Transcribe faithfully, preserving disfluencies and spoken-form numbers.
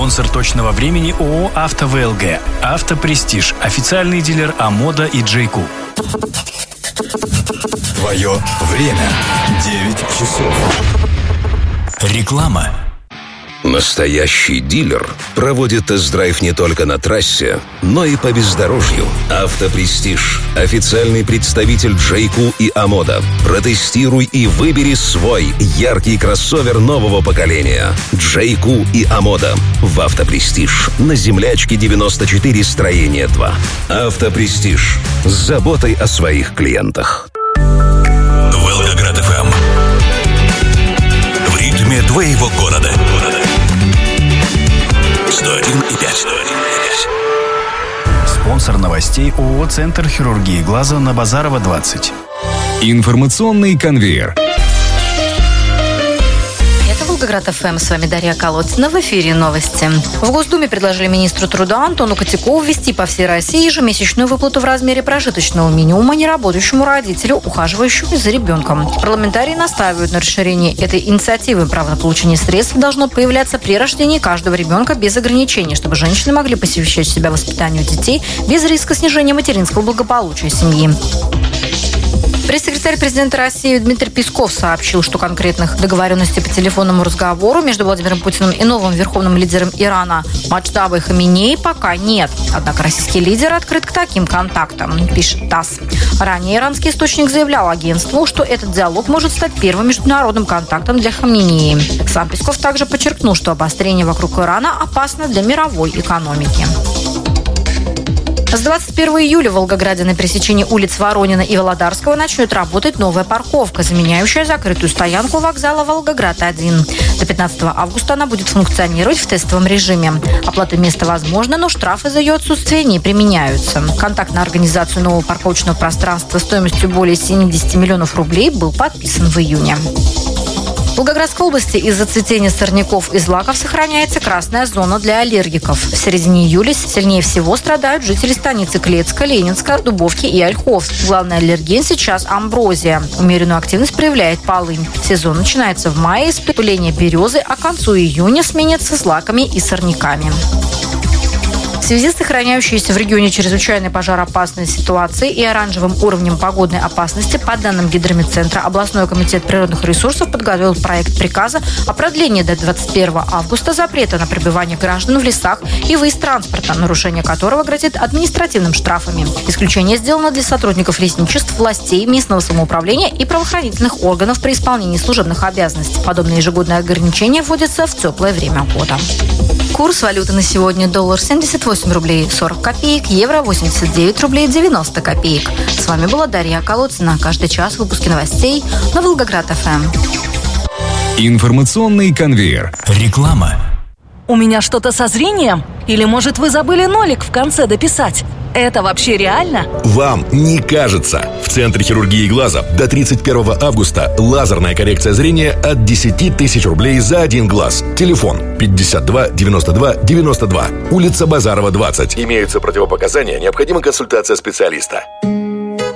Спонсор точного времени ООО «Авто ВЛГ». «Автопрестиж». Официальный дилер «Амода» и «Джейку». Твое время. девять часов. Реклама. Настоящий дилер проводит тест-драйв не только на трассе, но и по бездорожью. «Автопрестиж» – официальный представитель «Джейку» и «Амода». Протестируй и выбери свой яркий кроссовер нового поколения. «Джейку» и «Амода» в «Автопрестиж» на Землячке девяносто четыре, строение два. «Автопрестиж» с заботой о своих клиентах. Волгоград эф эм. В ритме твоего города. сто один и пять. Спонсор новостей ООО «Центр хирургии глаза» на Базарова, двадцать. Информационный конвейер. Волгоград эф эм, с вами Дарья Колодцина. В эфире новости. В Госдуме предложили министру труда Антону Котякову ввести по всей России ежемесячную выплату в размере прожиточного минимума неработающему родителю, ухаживающему за ребенком. Парламентарии настаивают на расширении этой инициативы. Право на получение средств должно появляться при рождении каждого ребенка без ограничений, чтобы женщины могли посвящать себя воспитанию детей без риска снижения материнского благополучия семьи. Пресс-секретарь президента России Дмитрий Песков сообщил, что конкретных договоренностей по телефонному разговору между Владимиром Путиным и новым верховным лидером Ирана Маджтабой Хаминеи пока нет. Однако российский лидер открыт к таким контактам, пишет ТАСС. Ранее иранский источник заявлял агентству, что этот диалог может стать первым международным контактом для Хаминеи. Сам Песков также подчеркнул, что обострение вокруг Ирана опасно для мировой экономики. С двадцать первого июля в Волгограде на пересечении улиц Воронина и Володарского начнет работать новая парковка, заменяющая закрытую стоянку вокзала Волгоград один. До пятнадцатого августа она будет функционировать в тестовом режиме. Оплата места возможна, но штрафы за ее отсутствие не применяются. Контракт на организацию нового парковочного пространства стоимостью более семьдесят миллионов рублей был подписан в июне. В Волгоградской области из-за цветения сорняков и злаков сохраняется красная зона для аллергиков. В середине июля сильнее всего страдают жители станицы Клецка, Ленинска, Дубовки и Ольховск. Главный аллерген сейчас амброзия. Умеренную активность проявляет полынь. Сезон начинается в мае с пыления березы, а к концу июня сменится злаками и сорняками. В связи с сохраняющейся в регионе чрезвычайной пожароопасной ситуацией и оранжевым уровнем погодной опасности, по данным Гидрометцентра, областной комитет природных ресурсов подготовил проект приказа о продлении до двадцать первого августа запрета на пребывание граждан в лесах и выезд транспорта, нарушение которого грозит административным штрафами. Исключение сделано для сотрудников лесничеств, властей, местного самоуправления и правоохранительных органов при исполнении служебных обязанностей. Подобные ежегодные ограничения вводятся в теплое время года. Курс валюты на сегодня: доллар семьдесят восемь рублей сорок копеек, евро восемьдесят девять рублей девяносто копеек. С вами была Дарья Колодцина. Каждый час выпуски новостей на Волгоград эф эм. Информационный конвейер. Реклама. У меня что-то со зрением? Или, может, вы забыли нолик в конце дописать? Это вообще реально? Вам не кажется. В Центре хирургии глаза до тридцать первого августа лазерная коррекция зрения от десять тысяч рублей за один глаз. Телефон пятьдесят два девяносто два девяносто два. Улица Базарова, двадцать. Имеются противопоказания, необходима консультация специалиста.